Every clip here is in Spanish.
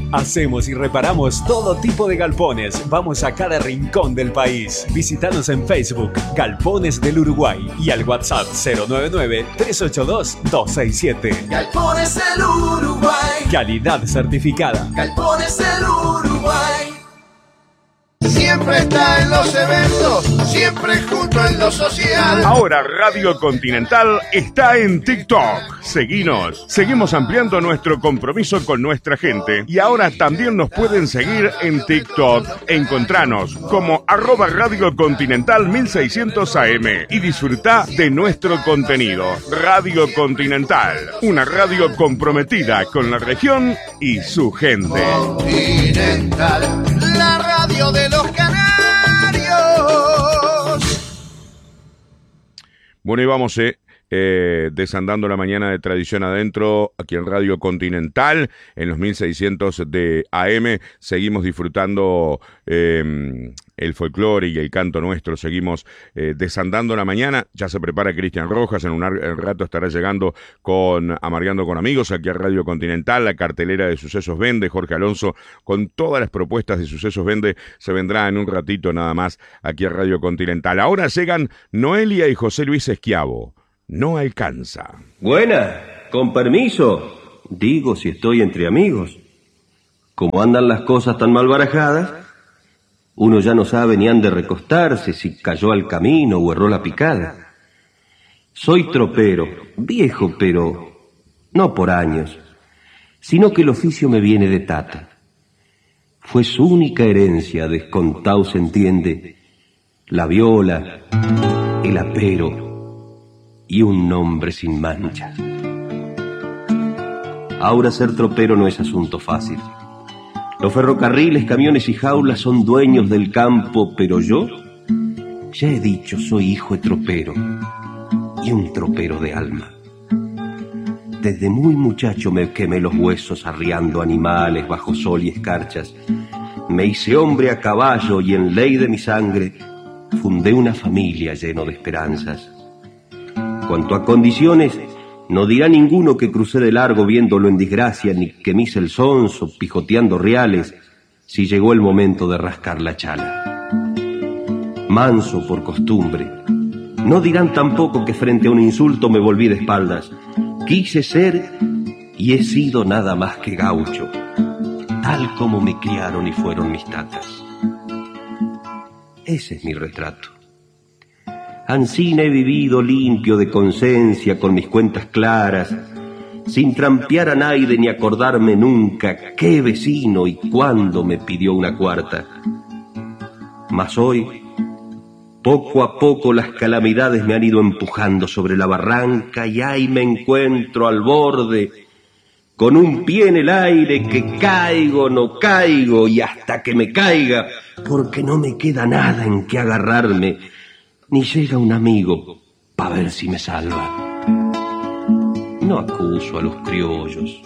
Hacemos y reparamos todo tipo de galpones. Vamos a cada rincón del país. Visítanos en Facebook, Galpones del Uruguay, y al WhatsApp 099-382-267. Galpones del Uruguay. Calidad certificada. Galpones del Uruguay. Siempre está en los eventos, siempre junto en lo social. Ahora Radio Continental está en TikTok. Seguinos. Seguimos ampliando nuestro compromiso con nuestra gente. Y ahora también nos pueden seguir en TikTok. Encontranos como @Radio Continental 1600 AM y disfruta de nuestro contenido. Radio Continental, una radio comprometida con la región y su gente. Continental, la radio de los canarios. Bueno, y vamos desandando la mañana de Tradición Adentro aquí en Radio Continental, en los 1600 de AM. Seguimos disfrutando el folclore y el canto nuestro. Seguimos desandando la mañana. Ya se prepara Cristian Rojas. En un rato estará llegando con Amargando con Amigos aquí a Radio Continental. La cartelera de Sucesos Vende, Jorge Alonso, con todas las propuestas de Sucesos Vende, se vendrá en un ratito nada más aquí a Radio Continental. Ahora llegan Noelia y José Luis Esquiavo. No alcanza. Buena, con permiso. Digo, si estoy entre amigos. Como andan las cosas tan mal barajadas, uno ya no sabe ni ande recostarse, si cayó al camino o erró la picada. Soy tropero, viejo, pero no por años, sino que el oficio me viene de tata. Fue su única herencia, descontado se entiende, la viola, el apero y un nombre sin mancha. Ahora ser tropero no es asunto fácil. Los ferrocarriles, camiones y jaulas son dueños del campo, pero yo, ya he dicho, soy hijo de tropero y un tropero de alma. Desde muy muchacho me quemé los huesos arriando animales bajo sol y escarchas. Me hice hombre a caballo y en ley de mi sangre fundé una familia lleno de esperanzas. Cuanto a condiciones, no dirá ninguno que crucé de largo viéndolo en desgracia, ni que me hice el sonso pijoteando reales, si llegó el momento de rascar la chala. Manso por costumbre. No dirán tampoco que frente a un insulto me volví de espaldas. Quise ser y he sido nada más que gaucho, tal como me criaron y fueron mis tatas. Ese es mi retrato. Ansí he vivido limpio de conciencia, con mis cuentas claras, sin trampear a nadie ni acordarme nunca qué vecino y cuándo me pidió una cuarta. Mas hoy, poco a poco las calamidades me han ido empujando sobre la barranca y ahí me encuentro al borde, con un pie en el aire, que caigo, no caigo y hasta que me caiga, porque no me queda nada en que agarrarme, ni llega un amigo pa' ver si me salva. No acuso a los criollos.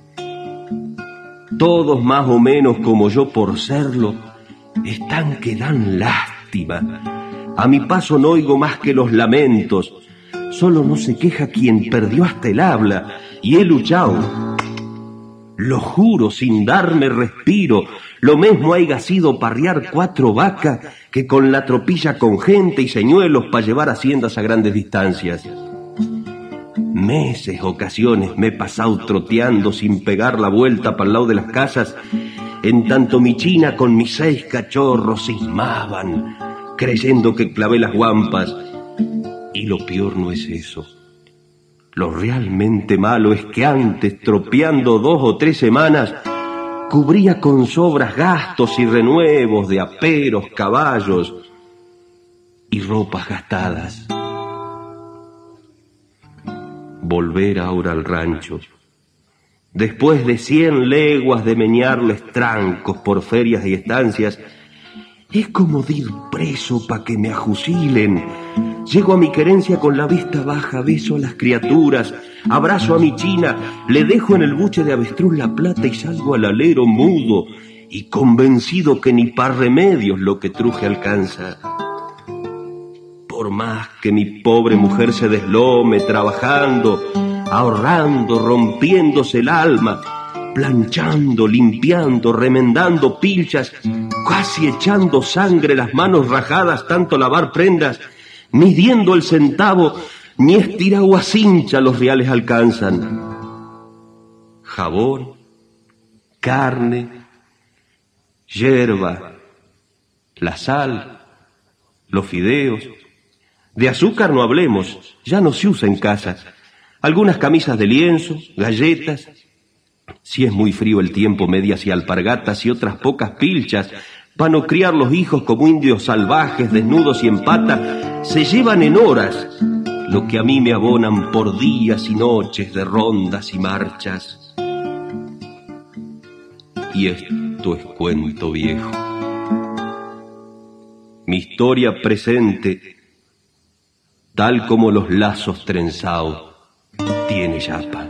Todos más o menos como yo por serlo, están que dan lástima. A mi paso no oigo más que los lamentos. Solo no se queja quien perdió hasta el habla, y he luchado. Lo juro, sin darme respiro. Lo mismo haiga sido parrear 4 vacas que con la tropilla con gente y señuelos para llevar haciendas a grandes distancias. Meses, ocasiones me he pasado troteando sin pegar la vuelta para el lado de las casas, en tanto mi china con mis 6 cachorros cismaban, creyendo que clavé las guampas. Y lo peor no es eso. Lo realmente malo es que antes, tropeando 2 o 3 semanas, cubría con sobras gastos y renuevos de aperos, caballos y ropas gastadas. Volver ahora al rancho, después de 100 leguas de meñarles trancos por ferias y estancias, es como de ir preso pa' que me ajusilen. Llego a mi querencia con la vista baja, beso a las criaturas, abrazo a mi china, le dejo en el buche de avestruz la plata y salgo al alero mudo y convencido que ni pa' remedios lo que truje alcanza. Por más que mi pobre mujer se deslome trabajando, ahorrando, rompiéndose el alma, planchando, limpiando, remendando pilchas, casi echando sangre, las manos rajadas, tanto lavar prendas, midiendo el centavo, ni estirado a cincha los reales alcanzan. Jabón, carne, yerba, la sal, los fideos. De azúcar no hablemos, ya no se usa en casa. Algunas camisas de lienzo, galletas. Si es muy frío el tiempo, medias y alpargatas y otras pocas pilchas. Para no criar los hijos como indios salvajes, desnudos y en pata, se llevan en horas lo que a mí me abonan por días y noches de rondas y marchas. Y esto es cuento viejo. Mi historia presente, tal como los lazos trenzados, tiene yapa.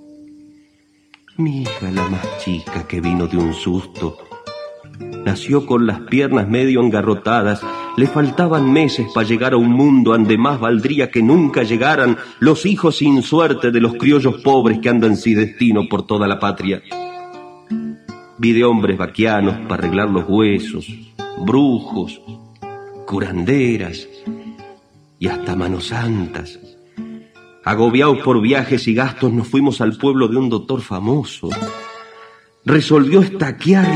Mi hija, la más chica, que vino de un susto, nació con las piernas medio engarrotadas. Le faltaban meses para llegar a un mundo ande más valdría que nunca llegaran los hijos sin suerte de los criollos pobres que andan sin destino por toda la patria. Vi de hombres vaquianos para arreglar los huesos, brujos, curanderas y hasta manos santas. Agobiados por viajes y gastos, nos fuimos al pueblo de un doctor famoso. Resolvió estaquear